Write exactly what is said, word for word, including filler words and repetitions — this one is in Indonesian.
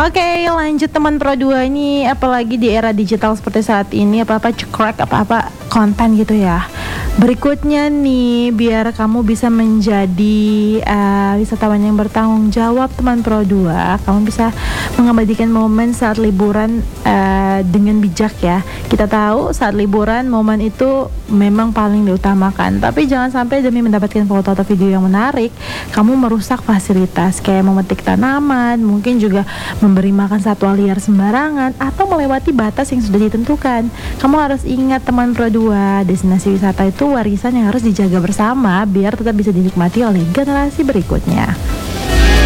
Oke, lanjut teman Pro dua ini, apalagi di era digital seperti saat ini, apa-apa cekrek, apa-apa konten gitu ya. Berikutnya nih, biar kamu bisa menjadi uh, wisatawan yang bertanggung jawab teman Pro dua, kamu bisa mengabadikan momen saat liburan uh, dengan bijak ya. Kita tahu saat liburan momen itu memang paling diutamakan, tapi jangan sampai demi mendapatkan foto atau video yang menarik, kamu merusak fasilitas kayak memetik tanaman, mungkin juga memberi makan satwa liar sembarangan, atau melewati batas yang sudah ditentukan. Kamu harus ingat teman Pro dua, destinasi wisata itu warisan yang harus dijaga bersama biar tetap bisa dinikmati oleh generasi berikutnya.